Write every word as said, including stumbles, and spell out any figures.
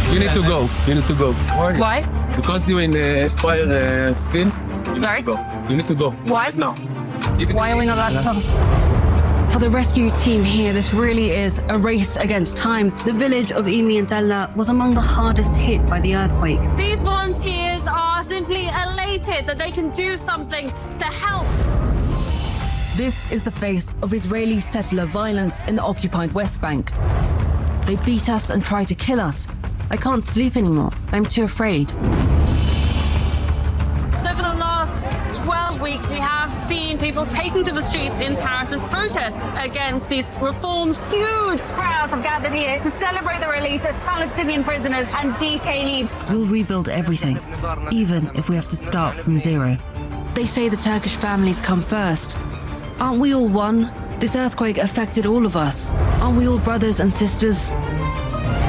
You need to go. You need to go. Why? Because you're in the fire uh, field. You Sorry? Need to go. You need to go. Why? No. Why are we not allowed to talk? For the rescue team here, this really is a race against time. The village of Imi and Dalla was among the hardest hit by the earthquake. These volunteers are simply elated that they can do something to help. This is the face of Israeli settler violence in the occupied West Bank. They beat us and try to kill us. I can't sleep anymore. I'm too afraid. Over the last twelve weeks, we have seen people taking to the streets in Paris and protest against these reforms. Huge crowds have gathered here to celebrate the release of Palestinian prisoners and detainees. We'll rebuild everything, even if we have to start from zero. They say the Turkish families come first. Aren't we all one? This earthquake affected all of us. Aren't we all brothers and sisters?